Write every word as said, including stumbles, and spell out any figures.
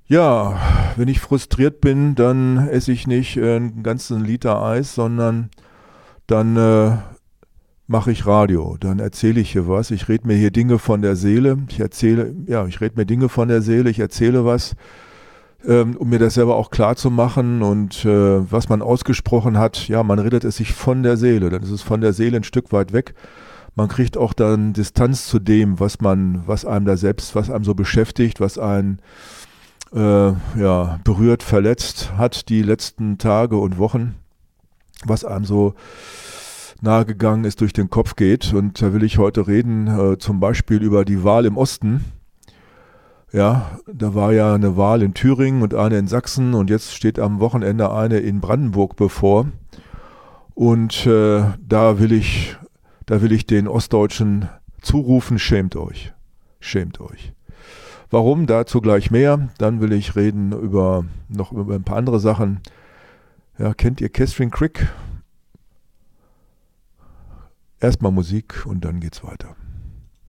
Ja, wenn ich frustriert bin, dann esse ich nicht äh, einen ganzen Liter Eis, sondern dann äh, mache ich Radio. Dann erzähle ich hier was. Ich rede mir hier Dinge von der Seele. Ich erzähle, ja, ich rede mir Dinge von der Seele. Ich erzähle was, ähm, um mir das selber auch klar zu machen. Und äh, was man ausgesprochen hat, ja, man redet es sich von der Seele. Dann ist es von der Seele ein Stück weit weg. Man kriegt auch dann Distanz zu dem, was man, was einem da selbst, was einem so beschäftigt, was einen äh, ja, berührt, verletzt hat die letzten Tage und Wochen, was einem so nahegegangen ist, durch den Kopf geht. Und da will ich heute reden, äh, zum Beispiel über die Wahl im Osten. Ja, da war ja eine Wahl in Thüringen und eine in Sachsen und jetzt steht am Wochenende eine in Brandenburg bevor. Und äh, da will ich, da will ich den Ostdeutschen zurufen, schämt euch, schämt euch. Warum? Dazu gleich mehr. Dann will ich reden über noch über ein paar andere Sachen. Ja, kennt ihr Catherine Crick? Erstmal Musik und dann geht's weiter.